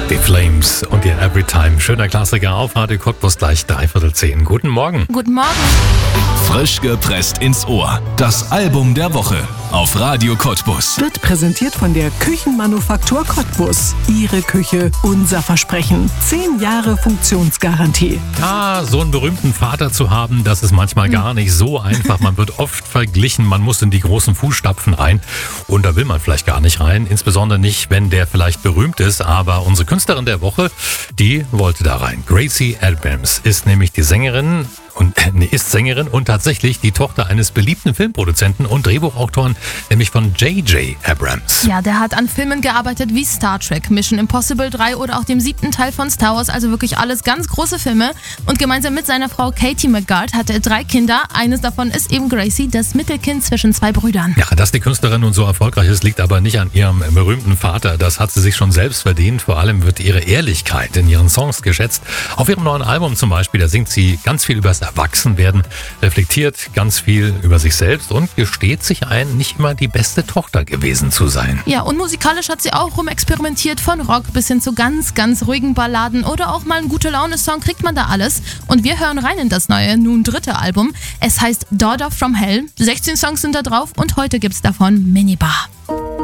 Die Flames und ihr Everytime. Schöner Klassiker auf Radio Cottbus, gleich 9:45. Guten Morgen. Guten Morgen. Frisch gepresst ins Ohr. Das Album der Woche auf Radio Cottbus. Wird präsentiert von der Küchenmanufaktur Cottbus. Ihre Küche, unser Versprechen. 10 Jahre Funktionsgarantie. Ja, so einen berühmten Vater zu haben, das ist manchmal gar nicht so einfach. Man wird oft verglichen, man muss in die großen Fußstapfen rein. Und da will man vielleicht gar nicht rein. Insbesondere nicht, wenn der vielleicht berühmt ist. Aber unsere Künstlerin der Woche, die wollte da rein. Gracie Abrams ist nämlich die Sängerin und tatsächlich die Tochter eines beliebten Filmproduzenten und Drehbuchautoren, nämlich von J.J. Abrams. Ja, der hat an Filmen gearbeitet wie Star Trek, Mission Impossible 3 oder auch dem 7. Teil von Star Wars, also wirklich alles ganz große Filme. Und gemeinsam mit seiner Frau Katie McGuard hat er 3 Kinder. Eines davon ist eben Gracie, das Mittelkind zwischen 2 Brüdern. Ja, dass die Künstlerin nun so erfolgreich ist, liegt aber nicht an ihrem berühmten Vater. Das hat sie sich schon selbst verdient. Vor allem wird ihre Ehrlichkeit in ihren Songs geschätzt. Auf ihrem neuen Album zum Beispiel, da singt sie ganz viel über das Erwachsenwerden, reflektiert ganz viel über sich selbst und gesteht sich ein, nicht immer die beste Tochter gewesen zu sein. Ja, und musikalisch hat sie auch rumexperimentiert, von Rock bis hin zu ganz, ganz ruhigen Balladen oder auch mal einen Gute-Laune-Song, kriegt man da alles. Und wir hören rein in das neue, nun 3. Album. Es heißt Daughter from Hell. 16 Songs sind da drauf und heute gibt's davon Minibar.